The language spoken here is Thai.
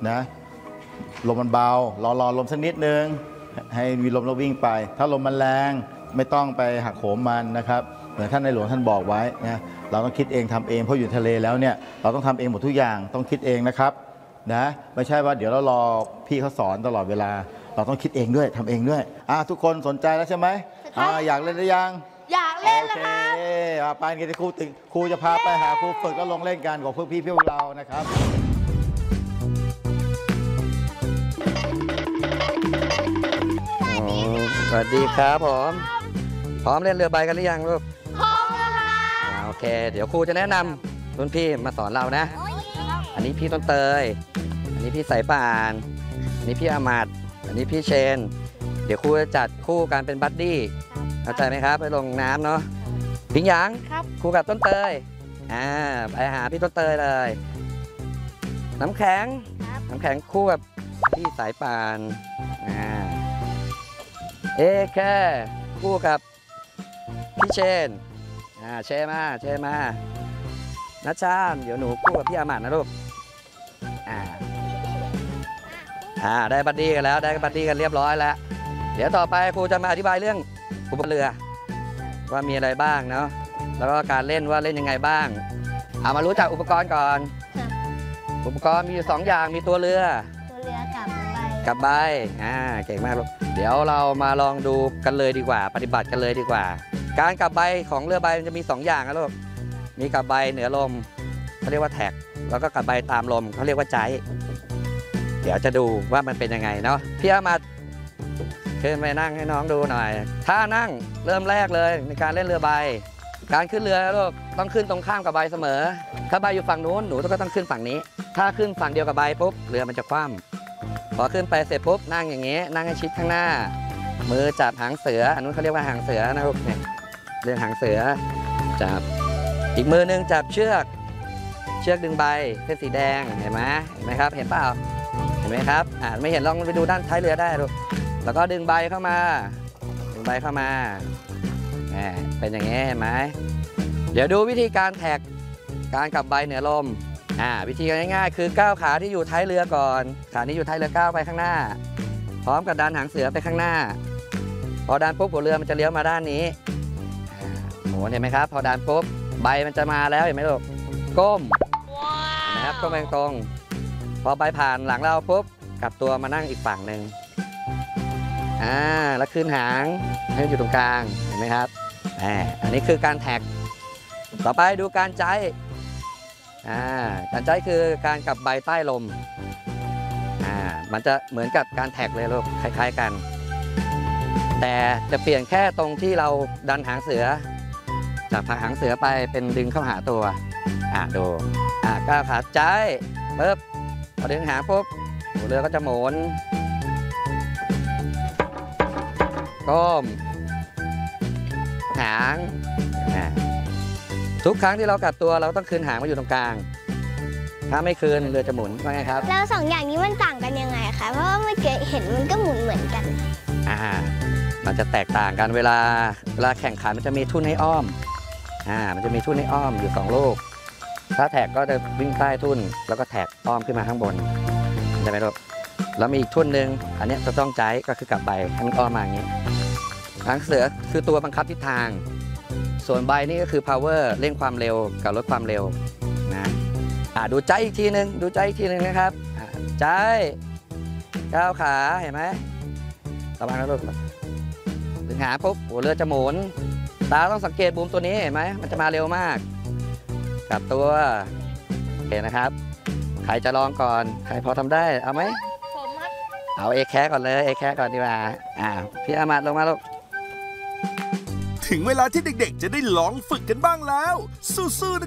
นะลมมันเบารอลมสักนิดนึงให้มีลมแล้ววิ่งไปถ้าลมมันแรงไม่ต้องไปหักโหมมันนะครับเหมือนท่านในหลวงท่านบอกไว้นะเราต้องคิดเองทำเองเพราะอยู่ทะเลแล้วเนี่ยเราต้องทำเองหมดทุกอย่างต้องคิดเองนะครับนะไม่ใช่ว่าเดี๋ยวเรารอพี่เขาสอนตลอดเวลาเราต้องคิดเองด้วยทำเองด้วยทุกคนสนใจแล้วใช่ไหมอยากเล่นหรือยังอยากเล่นแล้วครับโอเคไปกันที่ครูจะพาไปหาครูฝึกแล้วลงเล่นกันกับพวกพี่พวกเรานะครับสวัสดีครับผมพร้อมเล่นเรือใบกันหรือยังลูกพร้อมแล้วครับโอเคเดี๋ยวครูจะแนะนำรุ่นพี่มาสอนเรานะอันนี้พี่ต้นเตยอันนี้พี่สายป่านอันนี้พี่อามาดอันนี้พี่เชนเดี๋ยวครูจะจัดคู่กันเป็นบัดดี้เข้าใจไหมครับไปลงน้ำเนาะพิงหยางครูกับต้นเตยไปหาพี่ต้นเตยเลยน้ำแข็งคู่กับพี่สายป่านแค่คู่กับพี่เชนเชมานัชชาเดี๋ยวหนูคู่กับพี่อามาดนะลูกได้บัดดี้กันแล้วได้บัดดี้กันเรียบร้อยแล้วเดี๋ยวต่อไปครูจะมาอธิบายเรื่องอุปกรณ์เรือว่ามีอะไรบ้างเนาะแล้วก็การเล่นว่าเล่นยังไงบ้างเอามารู้จักอุปกรณ์ก่อนอุปกรณ์มีอยู่2อย่างมีตัวเรือกับใบเก่งมากลูกเดี๋ยวเรามาลองดูกันเลยดีกว่าปฏิบัติกันเลยดีกว่าการกับใบของเรือใบมันจะมี2อย่างนะลูกมีกับใบเหนือลมเขาเรียกว่าแท็กแล้วก็กับใบตามลมเขาเรียกว่าไจเดี๋ยวจะดูว่ามันเป็นยังไงเนาะพี่อามาขึ้นไปนั่งให้น้องดูหน่อยถ้านั่งเริ่มแรกเลยในการเล่นเรือใบการขึ้นเรือลูกต้องขึ้นตรงข้ามกับใบเสมอถ้าใบอยู่ฝั่งนู้นหนูก็ต้องขึ้นฝั่งนี้ถ้าขึ้นฝั่งเดียวกับใบปุ๊บเรือมันจะคว่ำพอขึ้นไปเสร็จปุ๊บนั่งอย่างนี้นั่งให้ชิดข้างหน้ามือจับหางเสืออันนู้นเขาเรียกว่าหางเสือนะลูกเนี่ยเรื่องหางเสือจับอีกมือนึงจับเชือกดึงใบเส้นสีแดงเห็นไหมครับเห็นเปล่าเห็นไหมครับไม่เห็นลองไปดูด้านท้ายเรือได้ลูกแล้วก็ดึงใบเข้ามาเป็นอย่างนี้เห็นไหมเดี๋ยวดูวิธีการแท็กการกับใบเหนือลมวิธีง่ายๆคือก้าวขาที่อยู่ท้ายเรือก่อนขานี้อยู่ท้ายเรือก้าวไปข้างหน้าพร้อมกับดันหางเสือไปข้างหน้าพอดันปุ๊บหัวเรือมันจะเลี้ยวมาด้านนี้เห็นไหมครับพอดันปุ๊บใบมันจะมาแล้วเห็นไหมลูกก้มนะครับก้มไปตรงพอใบผ่านหลังเราปุ๊บกลับตัวมานั่งอีกฝั่งหนึ่งแล้วขึ้นหางให้อยู่ตรงกลางเห็นไหมครับอันนี้คือการแท็กต่อไปดูการใจการใจคือการกับใบใต้ลมมันจะเหมือนกับการแท็กเลยลูกคล้ายๆกันแต่จะเปลี่ยนแค่ตรงที่เราดันหางเสือจากหางเสือไปเป็นดึงเข้าหาตัวดูก้าวขาใจปุ๊บพอดึงหางปุ๊บหัวเรือก็จะหมุนก้มหางทุกครั้งที่เรากลับตัวเราต้องคืนหางมาอยู่ตรงกลางถ้าไม่คืนเรือจะหมุนว่าไงครับแล้ว2อย่างนี้มันต่างกันยังไงคะเพราะว่าเมื่อกี้เห็นมันก็หมุนเหมือนกันมันจะแตกต่างกันเวลาแข่งขันมันจะมีทุ่นให้อ้อมมันจะมีทุ่นให้อ้อมอยู่2ลูกถ้าแท็กก็จะวิ่งใต้ทุ่นแล้วก็แท็กอ้อมขึ้นมาข้างบนใช่ไหมลูกแล้วมีอีกทุ่นหนึ่งอันนี้จะต้องใจก็คือกลับใบให้มันอ้อมมาอย่างนี้หางเสือคือตัวบังคับทิศทางส่วนใบนี่ก็คือ power เร่งความเร็วกับลดความเร็วนะดูใจอีกทีหนึ่งนะครับใจก้าวขาเห็นไหมระวังนะลูกดึงหาปุ๊บหัวเรือจะหมุนตาต้องสังเกตบูมตัวนี้เห็นไหมมันจะมาเร็วมากกลับตัวโอเคนะครับใครจะลองก่อนใครพอทำได้เอาไหมผมครับเอาแค่ก่อนเลยแค่ก่อนดีกว่าพี่อามาดลงมาลูกถึงเวลาที่เด็กๆจะได้ลองฝึกกันบ้างแล้วสู้ๆ